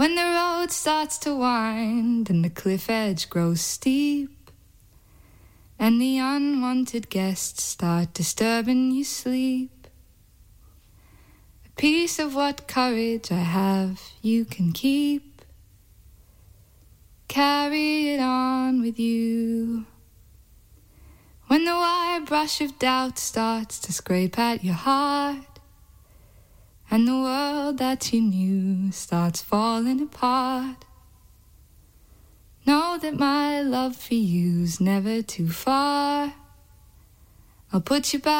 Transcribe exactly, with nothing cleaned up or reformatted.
When the road starts to wind and the cliff edge grows steep, and the unwanted guests start disturbing your sleep, a piece of what courage I have you can keep. Carry it on with you. When the wire brush of doubt starts to scrape at your heart, and the world that you knew starts falling apart, know that my love for you's never too far. I'll put you back